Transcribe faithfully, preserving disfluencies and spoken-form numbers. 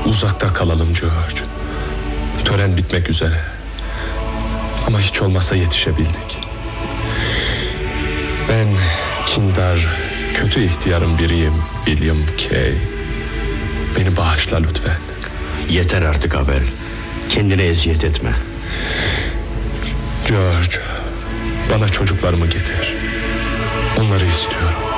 Uzakta kalalım George. Tören bitmek üzere. Ama hiç olmazsa yetişebildik. Ben kindar, kötü ihtiyarın biriyim William Kay. Beni bağışla lütfen. Yeter artık Abel. Kendine eziyet etme. George, bana çocuklarımı getir. Onları istiyorum.